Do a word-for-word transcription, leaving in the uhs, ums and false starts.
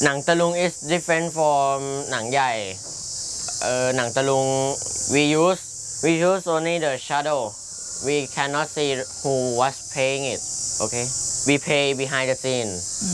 หนังตะลุง is different from หนังใหญ่เออหนังตะลุง we use we use only the shadow we cannot see who was playing it okay we play behind the scene